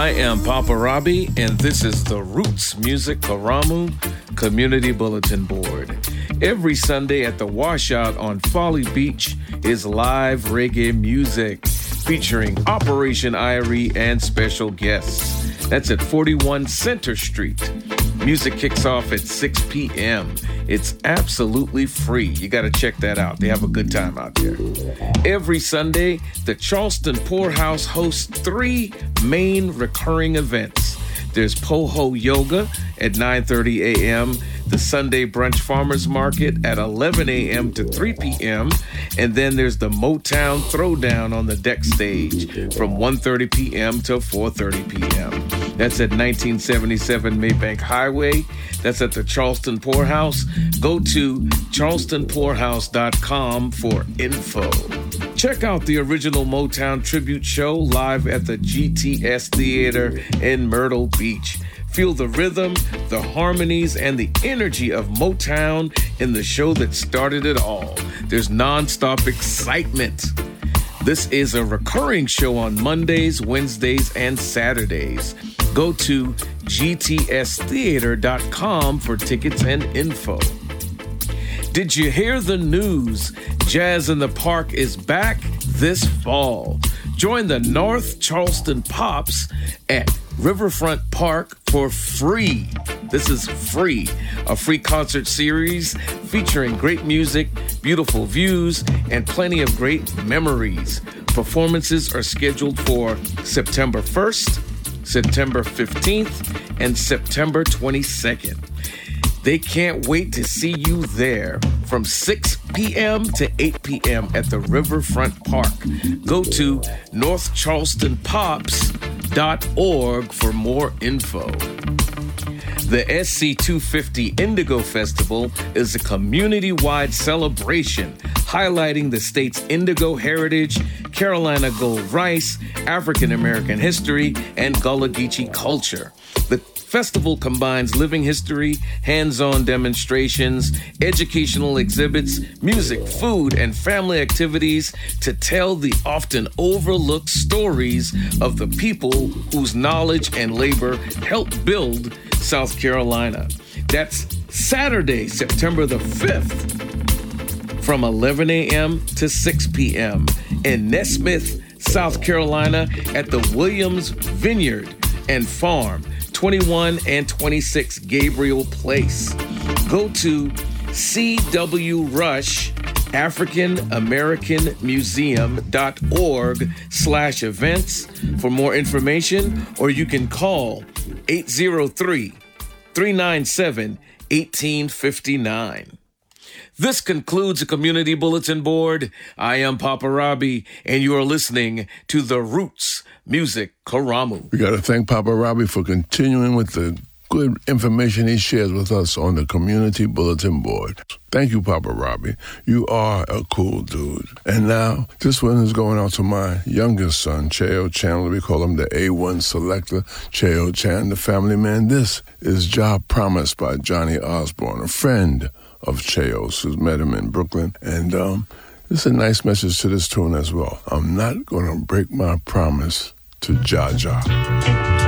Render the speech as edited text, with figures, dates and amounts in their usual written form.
I am Papa Robbie, and this is the Roots Music Karamu Community Bulletin Board. Every Sunday at the Washout on Folly Beach is live reggae music featuring Operation Irie and special guests. That's at 41 Center Street. Music kicks off at 6 p.m. It's absolutely free. You got to check that out. They have a good time out there. Every Sunday, the Charleston Poorhouse hosts 3 main recurring events. There's Poho Yoga at 9:30 a.m., the Sunday Brunch Farmers Market at 11 a.m. to 3 p.m., and then there's the Motown Throwdown on the deck stage from 1:30 p.m. to 4:30 p.m. That's at 1977 Maybank Highway. That's at the Charleston Poorhouse. Go to charlestonpoorhouse.com for info. Check out the original Motown tribute show live at the GTS Theater in Myrtle Beach. Feel the rhythm, the harmonies, and the energy of Motown in the show that started it all. There's nonstop excitement. This is a recurring show on Mondays, Wednesdays, and Saturdays. Go to gtstheater.com for tickets and info. Did you hear the news? Jazz in the Park is back this fall. Join the North Charleston Pops at Riverfront Park for free. This is free. A free concert series featuring great music, beautiful views, and plenty of great memories. Performances are scheduled for September 1st, September 15th, and September 22nd. They can't wait to see you there from 6 p.m. to 8 p.m. at the Riverfront Park. Go to northcharlestonpops.org for more info. The SC250 Indigo Festival is a community-wide celebration highlighting the state's indigo heritage, Carolina Gold rice, African American history, and Gullah Geechee culture. The festival combines living history, hands-on demonstrations, educational exhibits, music, food, and family activities to tell the often overlooked stories of the people whose knowledge and labor helped build South Carolina. That's Saturday, September the 5th, from 11 a.m. to 6 p.m. in Nesmith, South Carolina at the Williams Vineyard and Farm, 21 and 26 Gabriel Place. Go to cwrushafricanamericanmuseum.org/events for more information, or you can call 803-397-1859. This concludes the Community Bulletin Board. I am Papa Robbie, and you are listening to the Roots Music Karamu. We got to thank Papa Robbie for continuing with the good information he shares with us on the Community Bulletin Board. Thank you, Papa Robbie. You are a cool dude. And now, this one is going out to my youngest son, Cheo Chandler. We call him the A1 selector, Cheo Chan, the family man. This is Job Promise by Johnny Osborne, a friend of Cheo's who's met him in Brooklyn. And this is a nice message to this tune as well. I'm not going to break my promise to Jaja.